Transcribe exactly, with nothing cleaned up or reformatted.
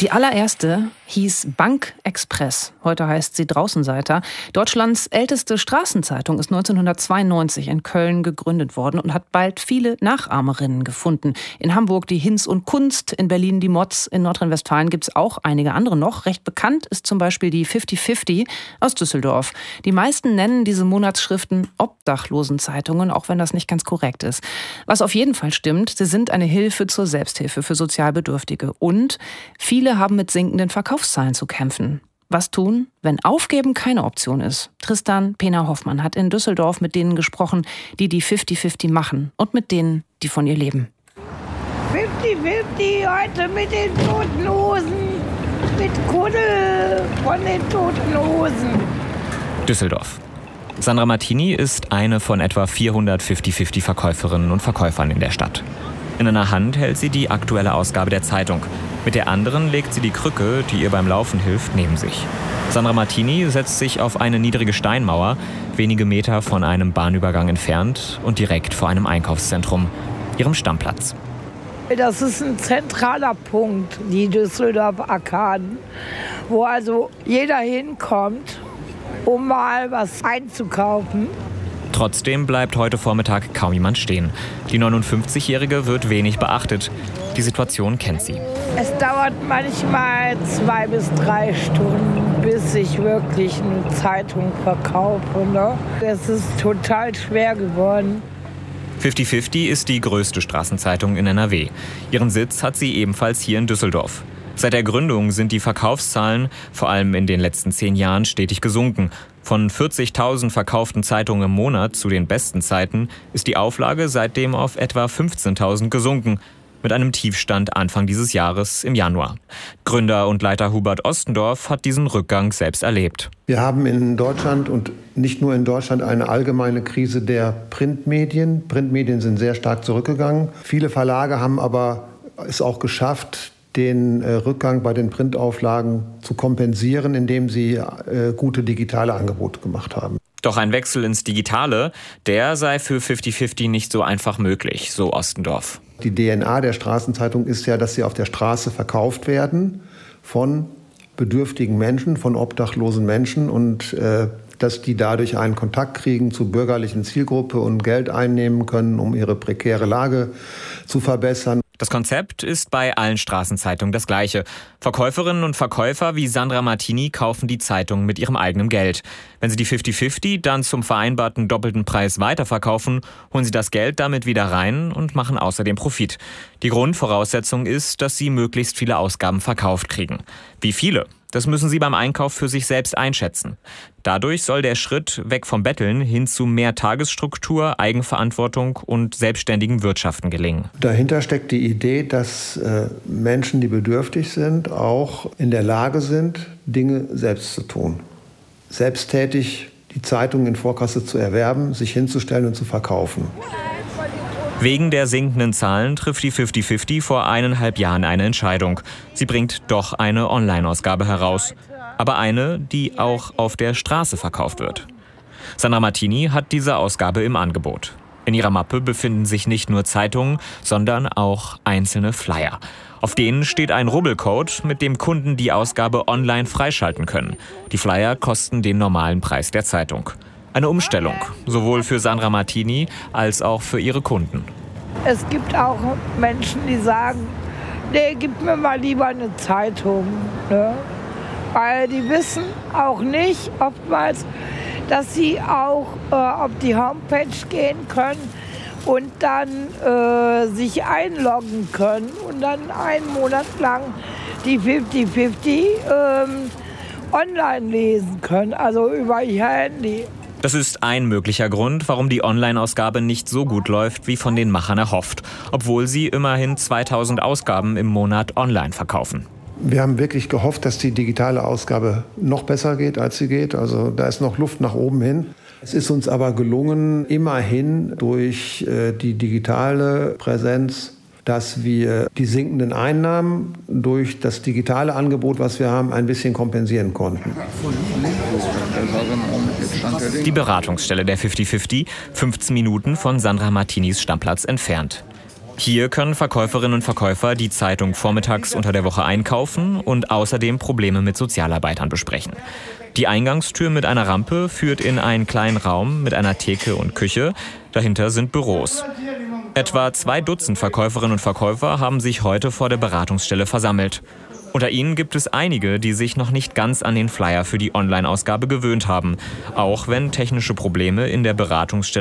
Die allererste hieß Bank Express. Heute heißt sie Draußenseiter. Deutschlands älteste Straßenzeitung ist neunzehnhundertzweiundneunzig in Köln gegründet worden und hat bald viele Nachahmerinnen gefunden. In Hamburg die Hinz und Kunst, in Berlin die Mods, in Nordrhein-Westfalen gibt es auch einige andere noch. Recht bekannt ist zum Beispiel die fünfzig fünfzig aus Düsseldorf. Die meisten nennen diese Monatsschriften Obdachlosenzeitungen, auch wenn das nicht ganz korrekt ist. Was auf jeden Fall stimmt, sie sind eine Hilfe zur Selbsthilfe für Sozialbedürftige. Und viele haben mit sinkenden Verkaufszahlen zu kämpfen. Was tun, wenn Aufgeben keine Option ist? Tristan Pena-Hoffmann hat in Düsseldorf mit denen gesprochen, die die fünfzig fünfzig machen und mit denen, die von ihr leben. fünfzig fünfzig heute mit den Toten Hosen, mit Kuddel von den Toten Hosen. Düsseldorf. Sandra Martini ist eine von etwa vierhundert fünfzig fünfzig Verkäuferinnen und Verkäufern in der Stadt. In einer Hand hält sie die aktuelle Ausgabe der Zeitung. Mit der anderen legt sie die Krücke, die ihr beim Laufen hilft, neben sich. Sandra Martini setzt sich auf eine niedrige Steinmauer, wenige Meter von einem Bahnübergang entfernt und direkt vor einem Einkaufszentrum, ihrem Stammplatz. Das ist ein zentraler Punkt, die Düsseldorfer Arkaden, wo also jeder hinkommt, um mal was einzukaufen. Trotzdem bleibt heute Vormittag kaum jemand stehen. Die neunundfünfzigjährige wird wenig beachtet. Die Situation kennt sie. Es dauert manchmal zwei bis drei Stunden, bis ich wirklich eine Zeitung verkaufe. Ne? Es ist total schwer geworden. fünfzig fünfzig ist die größte Straßenzeitung in N R W. Ihren Sitz hat sie ebenfalls hier in Düsseldorf. Seit der Gründung sind die Verkaufszahlen, vor allem in den letzten zehn Jahren, stetig gesunken. Von vierzigtausend verkauften Zeitungen im Monat zu den besten Zeiten ist die Auflage seitdem auf etwa fünfzehntausend gesunken, mit einem Tiefstand Anfang dieses Jahres im Januar. Gründer und Leiter Hubert Ostendorf hat diesen Rückgang selbst erlebt. Wir haben in Deutschland und nicht nur in Deutschland eine allgemeine Krise der Printmedien. Printmedien sind sehr stark zurückgegangen. Viele Verlage haben aber es auch geschafft, den äh, Rückgang bei den Printauflagen zu kompensieren, indem sie äh, gute digitale Angebote gemacht haben. Doch ein Wechsel ins Digitale, der sei für fünfzig fünfzig nicht so einfach möglich, so Ostendorf. Die D N A der Straßenzeitung ist ja, dass sie auf der Straße verkauft werden von bedürftigen Menschen, von obdachlosen Menschen und äh, dass die dadurch einen Kontakt kriegen zur bürgerlichen Zielgruppe und Geld einnehmen können, um ihre prekäre Lage zu verbessern. Das Konzept ist bei allen Straßenzeitungen das gleiche. Verkäuferinnen und Verkäufer wie Sandra Martini kaufen die Zeitung mit ihrem eigenen Geld. Wenn sie die fünfzig fünfzig dann zum vereinbarten doppelten Preis weiterverkaufen, holen sie das Geld damit wieder rein und machen außerdem Profit. Die Grundvoraussetzung ist, dass sie möglichst viele Ausgaben verkauft kriegen. Wie viele? Das müssen sie beim Einkauf für sich selbst einschätzen. Dadurch soll der Schritt weg vom Betteln hin zu mehr Tagesstruktur, Eigenverantwortung und selbstständigem Wirtschaften gelingen. Dahinter steckt die Idee, dass äh, Menschen, die bedürftig sind, auch in der Lage sind, Dinge selbst zu tun. Selbsttätig die Zeitung in Vorkasse zu erwerben, sich hinzustellen und zu verkaufen. Wegen der sinkenden Zahlen trifft die fünfzig fünfzig vor eineinhalb Jahren eine Entscheidung. Sie bringt doch eine Online-Ausgabe heraus. Aber eine, die auch auf der Straße verkauft wird. Sandra Martini hat diese Ausgabe im Angebot. In ihrer Mappe befinden sich nicht nur Zeitungen, sondern auch einzelne Flyer. Auf denen steht ein Rubbelcode, mit dem Kunden die Ausgabe online freischalten können. Die Flyer kosten den normalen Preis der Zeitung. Eine Umstellung, sowohl für Sandra Martini als auch für ihre Kunden. Es gibt auch Menschen, die sagen, nee, gib mir mal lieber eine Zeitung. Ne? Weil die wissen auch nicht oftmals, dass sie auch äh, auf die Homepage gehen können und dann äh, sich einloggen können und dann einen Monat lang die fünfzig fünfzig ähm, online lesen können, also über ihr Handy. Das ist ein möglicher Grund, warum die Online-Ausgabe nicht so gut läuft, wie von den Machern erhofft, obwohl sie immerhin zweitausend Ausgaben im Monat online verkaufen. Wir haben wirklich gehofft, dass die digitale Ausgabe noch besser geht, als sie geht. Also da ist noch Luft nach oben hin. Es ist uns aber gelungen, immerhin durch äh, die digitale Präsenz, dass wir die sinkenden Einnahmen durch das digitale Angebot, was wir haben, ein bisschen kompensieren konnten. Die Beratungsstelle der fünfzig fünfzig, fünfzehn Minuten von Sandra Martinis Stammplatz entfernt. Hier können Verkäuferinnen und Verkäufer die Zeitung vormittags unter der Woche einkaufen und außerdem Probleme mit Sozialarbeitern besprechen. Die Eingangstür mit einer Rampe führt in einen kleinen Raum mit einer Theke und Küche. Dahinter sind Büros. Etwa zwei Dutzend Verkäuferinnen und Verkäufer haben sich heute vor der Beratungsstelle versammelt. Unter ihnen gibt es einige, die sich noch nicht ganz an den Flyer für die Online-Ausgabe gewöhnt haben, auch wenn technische Probleme in der Beratungsstelle